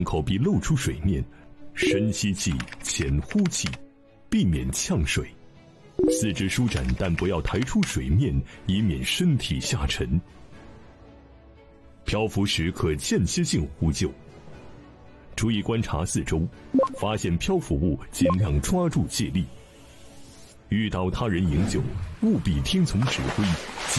口鼻露出水面，深吸气，浅呼气，避免呛水。四肢舒展，但不要抬出水面，以免身体下沉。漂浮时可间歇性呼救。注意观察四周，发现漂浮物尽量抓住借力。遇到他人饮酒，务必听从指挥，